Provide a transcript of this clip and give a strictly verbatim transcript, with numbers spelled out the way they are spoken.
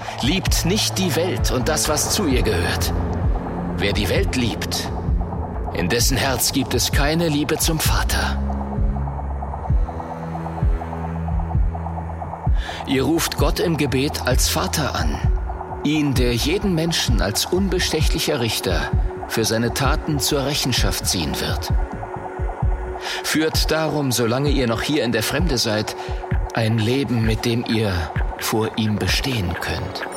Liebt nicht die Welt und das, was zu ihr gehört. Wer die Welt liebt, in dessen Herz gibt es keine Liebe zum Vater. Ihr ruft Gott im Gebet als Vater an, ihn, der jeden Menschen als unbestechlicher Richter für seine Taten zur Rechenschaft ziehen wird. Führt darum, solange ihr noch hier in der Fremde seid, ein Leben, mit dem ihr vor ihm bestehen könnt.